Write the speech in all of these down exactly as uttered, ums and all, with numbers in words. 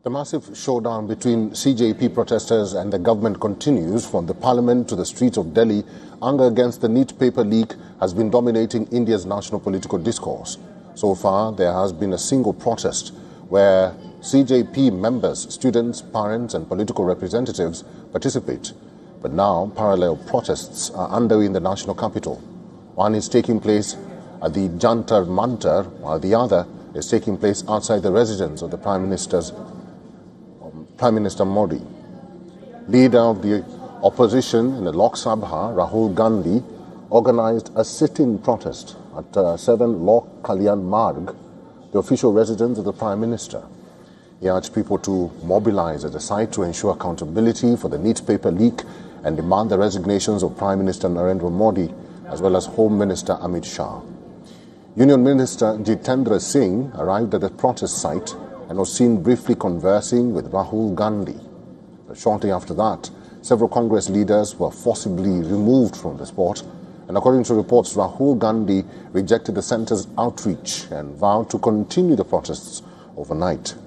The massive showdown between C J P protesters and the government continues. From the parliament to the streets of Delhi, anger against the NEET paper leak has been dominating India's national political discourse. So far, there has been a single protest where C J P members, students, parents and political representatives participate. But now, parallel protests are underway in the national capital. One is taking place at the Jantar Mantar, while the other is taking place outside the residence of the Prime Minister's Prime Minister Modi. Leader of the opposition in the Lok Sabha, Rahul Gandhi, organized a sit-in protest at uh, seven Lok Kalyan Marg, the official residence of the Prime Minister. He urged people to mobilize at the site to ensure accountability for the NEET paper leak and demand the resignations of Prime Minister Narendra Modi as well as Home Minister Amit Shah. Union Minister Jitendra Singh arrived at the protest site and was seen briefly conversing with Rahul Gandhi. But shortly after that, several Congress leaders were forcibly removed from the spot, and according to reports, Rahul Gandhi rejected the centre's outreach and vowed to continue the protests overnight.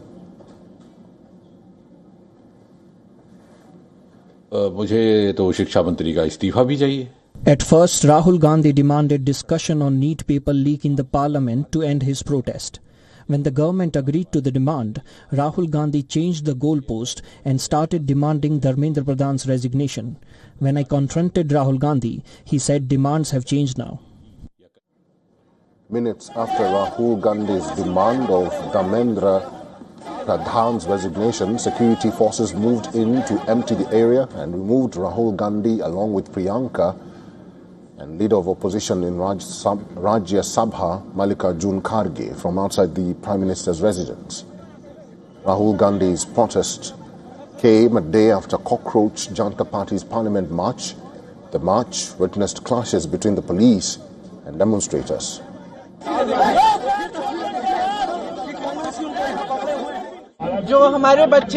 मुझे तो शिक्षा मंत्री का इस्तीफा भी चाहिए. At first, Rahul Gandhi demanded discussion on NEET paper leak in the parliament to end his protest. When the government agreed to the demand, Rahul Gandhi changed the goalpost and started demanding Dharmendra Pradhan's resignation. When I confronted Rahul Gandhi, he said demands have changed now. Minutes after Rahul Gandhi's demand of Dharmendra Pradhan's resignation, security forces moved in to empty the area and removed Rahul Gandhi along with Priyanka and leader of opposition in Raj Sab Rajya Sabha, Mallikarjun Kharge, from outside the Prime Minister's residence. Rahul Gandhi's protest came a day after Cockroach Janta Party's Parliament march. The march witnessed clashes between the police and demonstrators. जो हमारे बच्चे